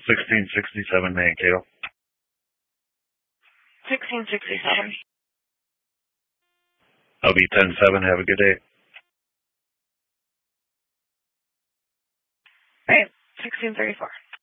1667 Mankato. 1667. I'll be 10-7. Have a good day. Right. 1634.